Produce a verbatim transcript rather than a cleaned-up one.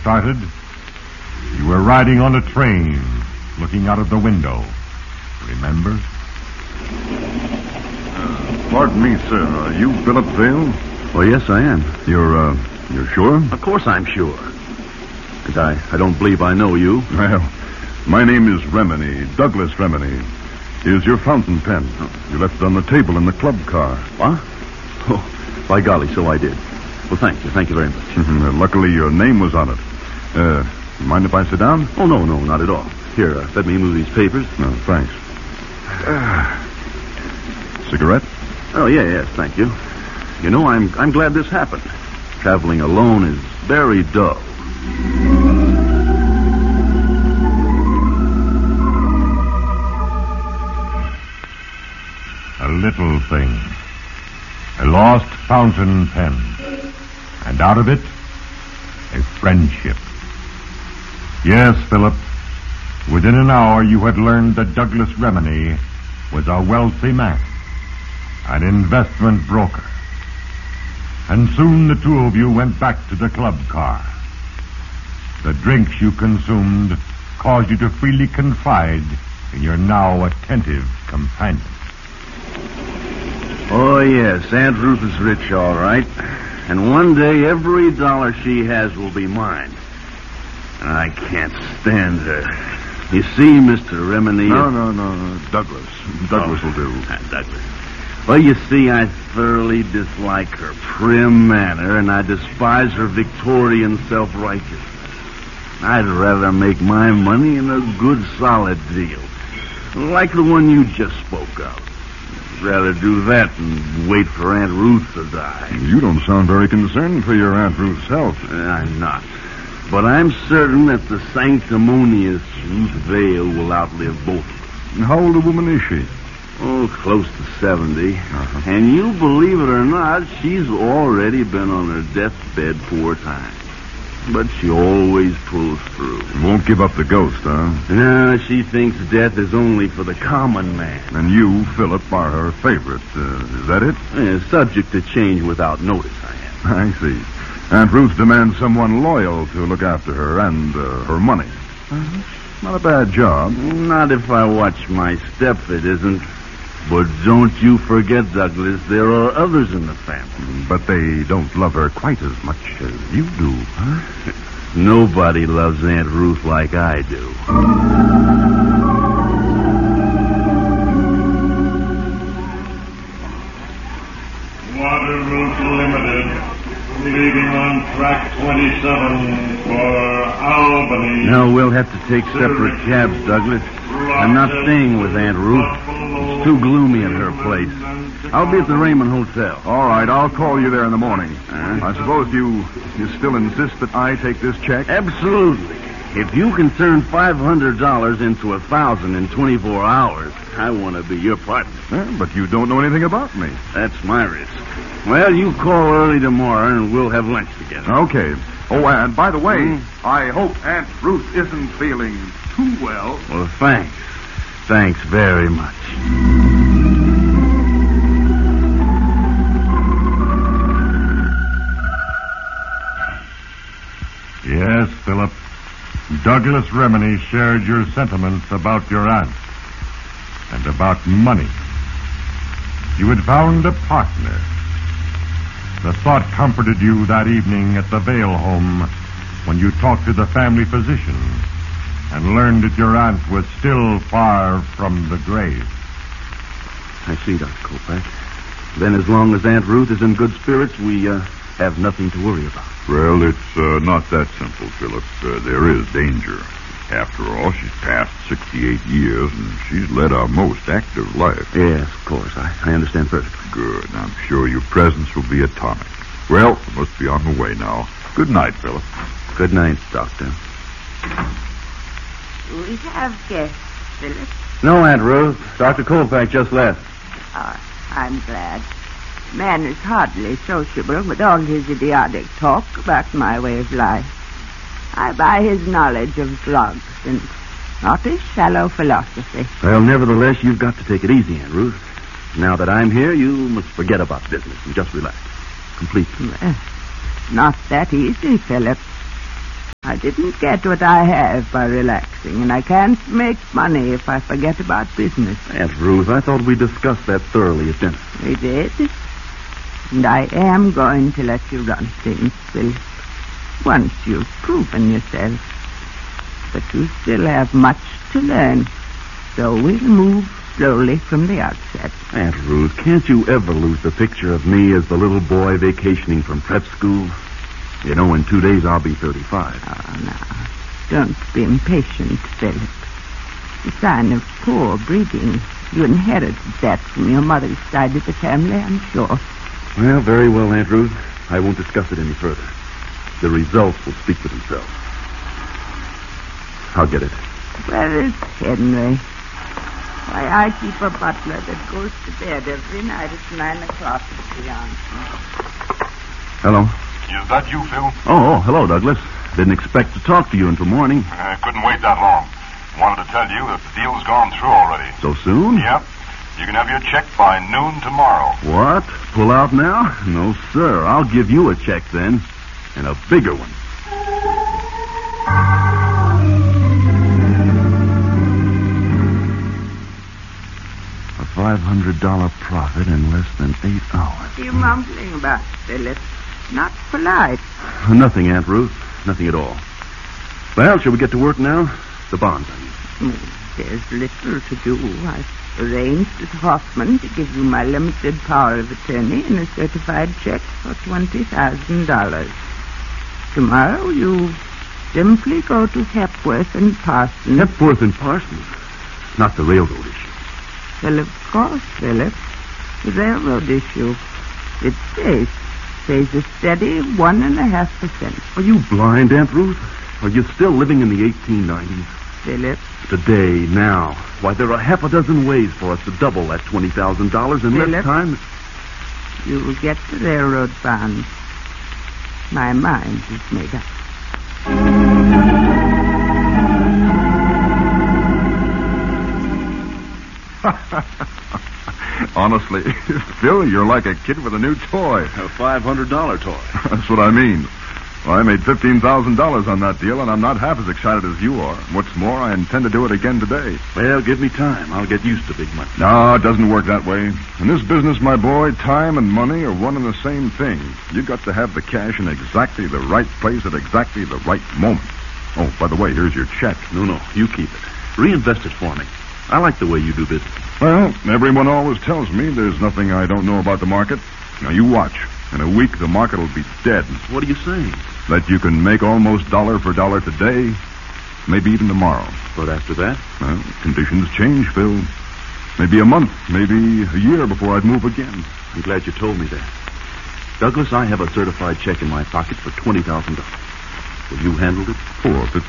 started, you were riding on a train, looking out of the window. Remember? Uh, pardon me, sir. Are you Philip Vale? Oh, yes, I am. You're, uh, you're sure? Of course I'm sure. Because I, I don't believe I know you. Well, my name is Remini, Douglas Remini. Here's your fountain pen. You left it on the table in the club car. What? Oh, by golly, so I did. Well, thank you. Thank you very much. Mm-hmm. Luckily, your name was on it. Uh, mind if I sit down? Oh, no, no, not at all. Here, uh, let me move these papers. No, thanks. Uh, cigarette? Oh, yeah, yes, thank you. You know, I'm I'm glad this happened. Traveling alone is very dull. A little thing. A lost fountain pen. And out of it, a friendship. Yes, Philip. Within an hour, you had learned that Douglas Remini was a wealthy man, an investment broker. And soon the two of you went back to the club car. The drinks you consumed caused you to freely confide in your now attentive companion. Oh, yes, Aunt Ruth is rich, all right. And one day, every dollar she has will be mine. And I can't stand her. You see, Mister Remini... No, no, no, no. Douglas. Douglas oh, will do. Uh, Douglas. Well, you see, I thoroughly dislike her prim manner, and I despise her Victorian self-righteousness. I'd rather make my money in a good, solid deal. Like the one you just spoke of. I'd rather do that than wait for Aunt Ruth to die. You don't sound very concerned for your Aunt Ruth's health. Uh, I'm not. But I'm certain that the sanctimonious Ruth Vale will outlive both of us. And how old a woman is she? Oh, close to seventy. Uh-huh. And you believe it or not, she's already been on her deathbed four times. But she always pulls through. Won't give up the ghost, huh? No, she thinks death is only for the common man. And you, Philip, are her favorite. Uh, is that it? Yeah, subject to change without notice, I am. I see. Aunt Ruth demands someone loyal to look after her and uh, her money. Uh-huh. Not a bad job. Not if I watch my step, it isn't. But don't you forget, Douglas, there are others in the family. But they don't love her quite as much as you do, huh? Nobody loves Aunt Ruth like I do. Water Route Limited, leaving on track twenty-seven for Albany. No, we'll have to take separate cabs, Douglas. I'm not staying with Aunt Ruth. It's too gloomy at her place. I'll be at the Raymond Hotel. All right, I'll call you there in the morning. Uh, I suppose you you still insist that I take this check? Absolutely. If you can turn five hundred dollars into a thousand in twenty-four hours, I want to be your partner. Eh, but you don't know anything about me. That's my risk. Well, you call early tomorrow and we'll have lunch together. Okay. Oh, and by the way, Mm. I hope Aunt Ruth isn't feeling too well. Well, thanks. Thanks very much. Yes, Philip. Douglas Remini shared your sentiments about your aunt and about money. You had found a partner. The thought comforted you that evening at the Vale home when you talked to the family physician and learned that your aunt was still far from the grave. I see, Doctor Kolpak. Then as long as Aunt Ruth is in good spirits, we uh, have nothing to worry about. Well, it's uh, not that simple, Philip. Uh, there is danger. After all, she's passed sixty-eight years, and she's led a most active life. Yes, of course. I, I understand perfectly. Good. I'm sure your presence will be a tonic. Well, we must be on the way now. Good night, Philip. Good night, Doctor. We have guests, Philip. No, Aunt Ruth. Doctor Kolpak just left. Oh, I'm glad. Man is hardly sociable with all his idiotic talk about my way of life. I buy his knowledge of drugs and not his shallow philosophy. Well, nevertheless, you've got to take it easy, Aunt Ruth. Now that I'm here, you must forget about business and just relax. Completely. Well, not that easy, Philip. I didn't get what I have by relaxing, and I can't make money if I forget about business. Aunt Ruth, I thought we discussed that thoroughly at dinner. We did. And I am going to let you run things, Phil. Once you've proven yourself. But you still have much to learn. So we'll move slowly from the outset. Aunt Ruth, can't you ever lose the picture of me as the little boy vacationing from prep school? You know, in two days I'll be thirty-five. Oh, now, don't be impatient, Philip. The sign of poor breeding. You inherited that from your mother's side of the family, I'm sure. Well, very well, Aunt Ruth. I won't discuss it any further. The results will speak for themselves. I'll get it. Where is Henry? Why, I keep a butler that goes to bed every night at nine o'clock at the Johnson. Hello. Is that you, Phil? Oh, oh, hello, Douglas. Didn't expect to talk to you until morning. I couldn't wait that long. Wanted to tell you that the deal's gone through already. So soon? Yep. You can have your check by noon tomorrow. What? Pull out now? No, sir. I'll give you a check then. And a bigger one. A five hundred dollars profit in less than eight hours. What are you mumbling about, Philip? Not polite. Nothing, Aunt Ruth. Nothing at all. Well, shall we get to work now? The bonds, I mean. Mm, there's little to do. I've arranged with Hoffman to give you my limited power of attorney and a certified check for twenty thousand dollars. Tomorrow you simply go to Hepworth and Parsons. Hepworth and Parsons? Not the railroad issue. Well, of course, Philip. The railroad issue. It stays. Pays a steady one and a half percent. Are you blind, Aunt Ruth? Are you still living in the eighteen nineties? Philip. Today, now. Why, there are half a dozen ways for us to double that twenty thousand dollars in Philip, less time. You will get the railroad bonds. My mind is made up. Honestly, Phil, you're like a kid with a new toy. A five hundred dollars toy. That's what I mean. Well, I made fifteen thousand dollars on that deal, and I'm not half as excited as you are. What's more, I intend to do it again today. Well, give me time. I'll get used to big money. No, it doesn't work that way. In this business, my boy, time and money are one and the same thing. You've got to have the cash in exactly the right place at exactly the right moment. Oh, by the way, here's your check. No, no, you keep it. Reinvest it for me. I like the way you do business. Well, everyone always tells me there's nothing I don't know about the market. Now, you watch. In a week, the market will be dead. What are you saying? That you can make almost dollar for dollar today, maybe even tomorrow. But after that? Well, conditions change, Phil. Maybe a month, maybe a year before I'd move again. I'm glad you told me that. Douglas, I have a certified check in my pocket for twenty thousand dollars. Will you handle it? For fifteen